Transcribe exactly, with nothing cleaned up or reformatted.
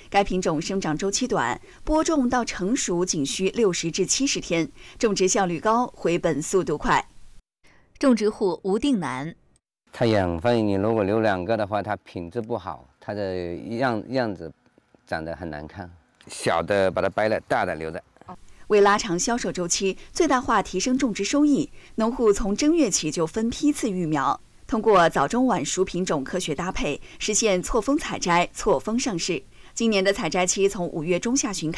该品种生长周期短，播种到成熟仅需六十至七十天，种植效率高，回本速度快。 种植户吴定南， 它养分你如果留两个的话，它品质不好，它的样样子长得很难看。小的把它掰了，大的留着。 为拉长销售周期，最大化提升种植收益，农户从正月起就分批次育苗，通过早中晚熟品种科学搭配，实现错峰采摘、错峰上市。今年的采摘期从五月中下旬开